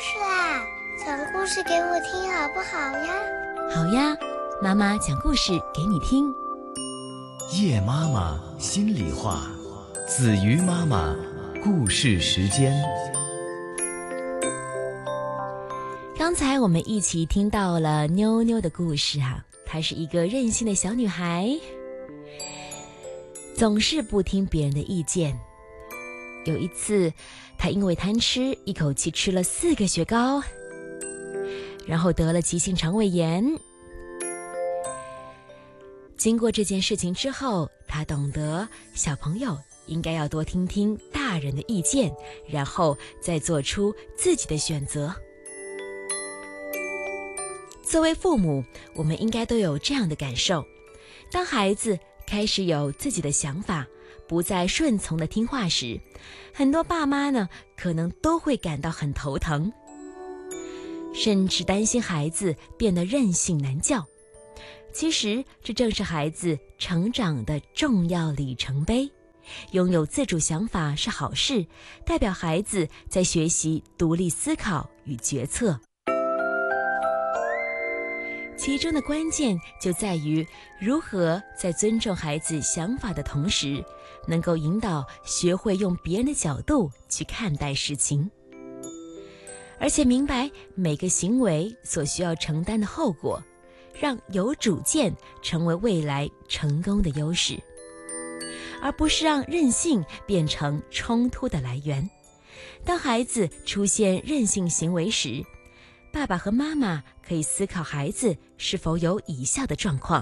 事啦，讲故事给我听好不好呀？ 好呀，妈妈讲故事给你听。 叶妈妈心里话，子瑜妈妈故事时间。 刚才我们一起听到了妞妞的故事啊，她是一个任性的小女孩，总是不听别人的意见。有一次，她因为贪吃，一口气吃了4个雪糕，然后得了急性肠胃炎。经过这件事情之后，她懂得小朋友应该要多听听大人的意见，然后再做出自己的选择。作为父母，我们应该都有这样的感受：当孩子开始有自己的想法，不再顺从的听话时，很多爸妈呢，可能都会感到很头疼，甚至担心孩子变得任性难教。其实，这正是孩子成长的重要里程碑。拥有自主想法是好事，代表孩子在学习独立思考与决策。其中的关键就在于如何在尊重孩子想法的同时，能够引导学会用别人的角度去看待事情，而且明白每个行为所需要承担的后果，让有主见成为未来成功的优势，而不是让任性变成冲突的来源。当孩子出现任性行为时，爸爸和妈妈可以思考孩子是否有以下的状况。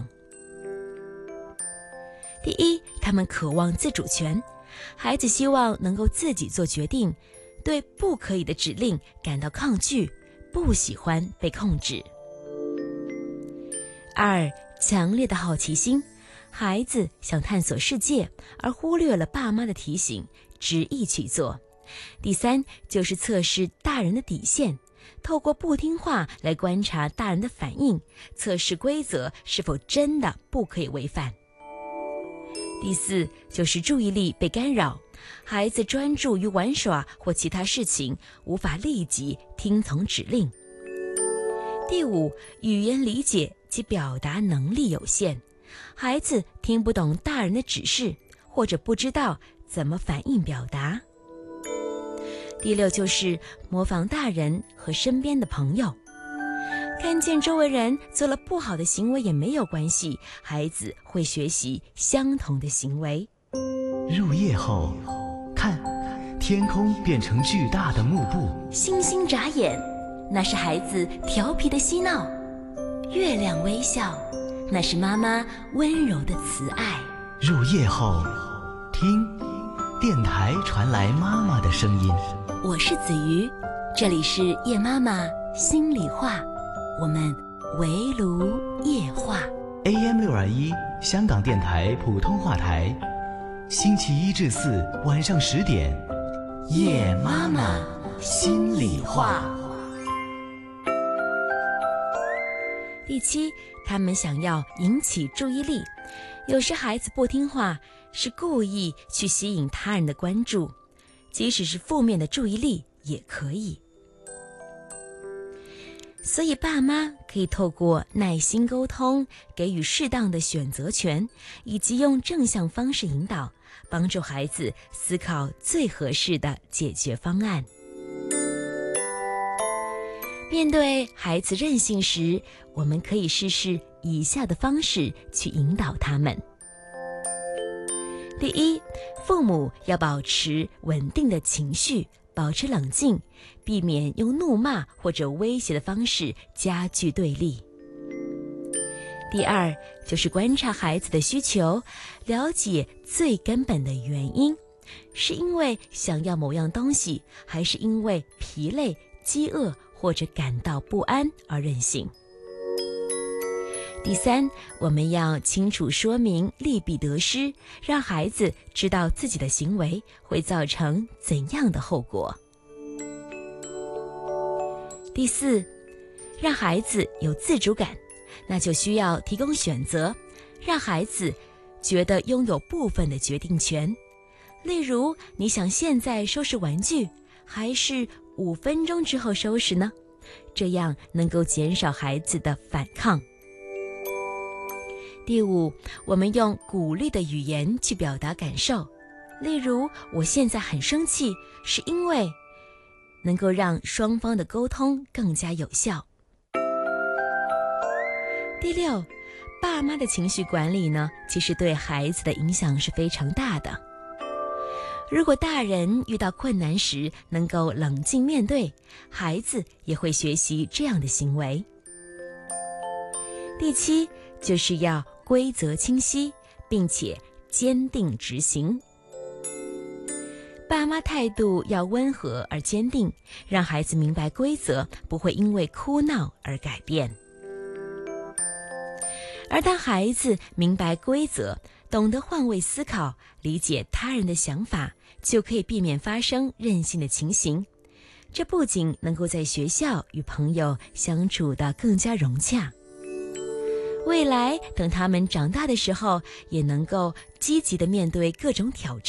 第一，他们渴望自主权，孩子希望能够自己做决定，对不可以的指令感到抗拒，不喜欢被控制。2，强烈的好奇心，孩子想探索世界，而忽略了爸妈的提醒，执意去做。第3，就是测试大人的底线，透过不听话来观察大人的反应，测试规则是否真的不可以违反。第4，就是注意力被干扰，孩子专注于玩耍或其他事情，无法立即听从指令。第5，语言理解及表达能力有限，孩子听不懂大人的指示，或者不知道怎么反应表达。第6，就是模仿大人和身边的朋友，看见周围人做了不好的行为也没有关系，孩子会学习相同的行为。 入夜后，看，天空变成巨大的幕布， 星星眨眼，那是孩子调皮的嬉闹；月亮微笑，那是妈妈温柔的慈爱。 入夜后，听，电台传来妈妈的声音。 我是子瑜，这里是叶妈妈心里话，我们围炉夜话。 AM621香港电台普通话台，星期1至4晚上10点，叶妈妈心里话。 第7，他们想要引起注意力，有时孩子不听话，是故意去吸引他人的关注，即使是负面的注意力也可以。所以爸妈可以透过耐心沟通，给予适当的选择权，以及用正向方式引导，帮助孩子思考最合适的解决方案。面对孩子任性时，我们可以试试以下的方式去引导他们。第1，父母要保持稳定的情绪，保持冷静，避免用怒骂或者威胁的方式加剧对立。第2，就是观察孩子的需求，了解最根本的原因，是因为想要某样东西，还是因为疲累、饥饿或者感到不安而任性。第3，我们要清楚说明利弊得失，让孩子知道自己的行为会造成怎样的后果。第4，让孩子有自主感，那就需要提供选择，让孩子觉得拥有部分的决定权。例如，你想现在收拾玩具，还是 5分钟之后收拾呢？这样能够减少孩子的反抗。第5，我们用鼓励的语言去表达感受，例如我现在很生气，是因为能够让双方的沟通更加有效。第6，爸妈的情绪管理呢，其实对孩子的影响是非常大的。如果大人遇到困难时能够冷静面对，孩子也会学习这样的行为。第7，就是要规则清晰，并且坚定执行。爸妈态度要温和而坚定，让孩子明白规则不会因为哭闹而改变。而当孩子明白规则，懂得换位思考，理解他人的想法，就可以避免发生任性的情形。这不仅能够在学校与朋友相处得更加融洽，未来等他们长大的时候，也能够积极地面对各种挑战。